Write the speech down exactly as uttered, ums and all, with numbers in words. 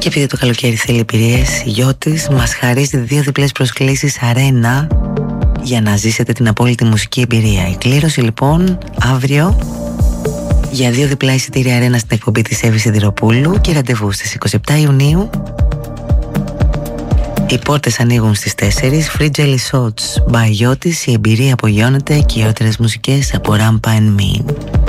Και επειδή το καλοκαίρι θέλει εμπειρίες, η Γιώτης μας χαρίζει δύο διπλές προσκλήσεις αρένα για να ζήσετε την απόλυτη μουσική εμπειρία. Η κλήρωση λοιπόν αύριο για δύο διπλά εισιτήρια αρένα στην εκπομπή της Εύης Σιδηροπούλου και ραντεβού στις είκοσι επτά Ιουνίου. Οι πόρτες ανοίγουν στις τέσσερις. Free Jelly Shots by Γιώτης. Η εμπειρία απογειώνεται και οι ιδιαίτερες μουσικές από Rampa and Me.